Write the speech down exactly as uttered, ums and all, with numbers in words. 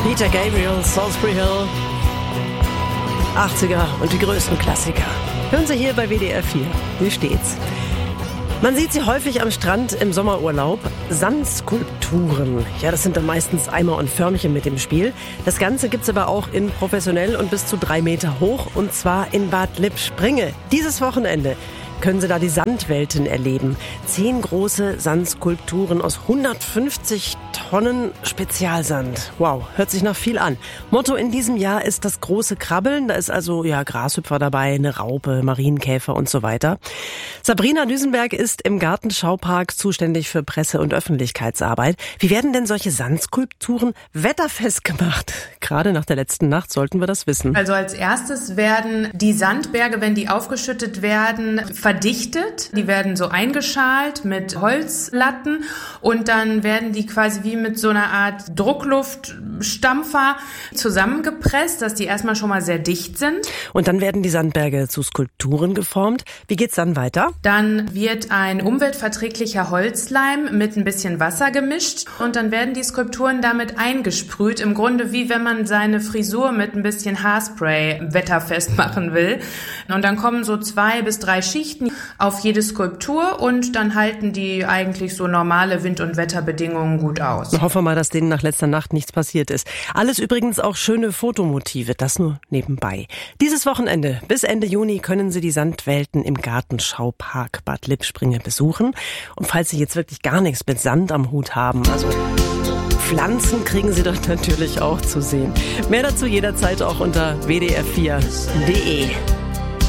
Peter Gabriel, Salisbury Hill, achtziger und die größten Klassiker. Hören Sie hier bei W D R vier. Wie steht's? Man sieht sie häufig am Strand im Sommerurlaub. Sandskulpturen. Ja, das sind dann meistens Eimer und Förmchen mit dem Spiel. Das Ganze gibt's aber auch in professionell und bis zu drei Meter hoch. Und zwar in Bad Lippspringe. Dieses Wochenende können Sie da die Sandwelten erleben. Zehn große Sandskulpturen aus hundertfünfzig Tonnen Spezialsand. Wow, hört sich nach viel an. Motto in diesem Jahr ist das große Krabbeln. Da ist also ja Grashüpfer dabei, eine Raupe, Marienkäfer und so weiter. Sabrina Düsenberg ist im Gartenschaupark zuständig für Presse- und Öffentlichkeitsarbeit. Wie werden denn solche Sandskulpturen wetterfest gemacht? Gerade nach der letzten Nacht sollten wir das wissen. Also als erstes werden die Sandberge, wenn die aufgeschüttet werden, verdichtet. Die werden so eingeschalt mit Holzlatten und dann werden die quasi wie mit so einer Art Druckluftstampfer zusammengepresst, dass die erstmal schon mal sehr dicht sind. Und dann werden die Sandberge zu Skulpturen geformt. Wie geht's dann weiter? Dann wird ein umweltverträglicher Holzleim mit ein bisschen Wasser gemischt und dann werden die Skulpturen damit eingesprüht. Im Grunde wie wenn man seine Frisur mit ein bisschen Haarspray wetterfest machen will. Und dann kommen so zwei bis drei Schichten auf jede Skulptur und dann halten die eigentlich so normale Wind- und Wetterbedingungen gut aus. Hoffen wir mal, dass denen nach letzter Nacht nichts passiert ist. Alles übrigens auch schöne Fotomotive, das nur nebenbei. Dieses Wochenende bis Ende Juni können Sie die Sandwelten im Gartenschaupark Bad Lippspringe besuchen. Und falls Sie jetzt wirklich gar nichts mit Sand am Hut haben, also Pflanzen kriegen Sie dort natürlich auch zu sehen. Mehr dazu jederzeit auch unter w d r vier punkt d e.